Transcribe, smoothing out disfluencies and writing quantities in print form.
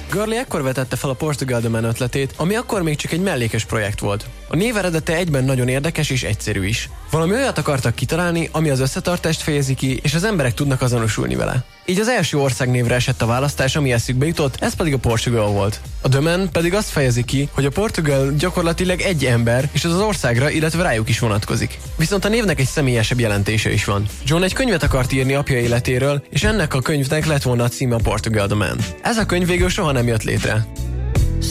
Gurley ekkor vetette fel a Portugal The Man ötletét, ami akkor még csak egy mellékes projekt volt. A név eredete egyben nagyon érdekes és egyszerű is. Valami olyat akartak kitalálni, ami az összetartást fejezi ki, és az emberek tudnak azonosulni vele. Így az első országnévre esett a választás, ami eszükbe jutott, ez pedig a Portugal volt. A The Man pedig azt fejezi ki, hogy a Portugal gyakorlatilag egy ember, és az országra, illetve rájuk is vonatkozik. Viszont a névnek egy személyesebb jelentése is van. John egy könyvet akart írni apja életéről, és ennek a könyvnek lett volna a címe a Portugal The Man. Ez a könyv végül soha nem jött létre.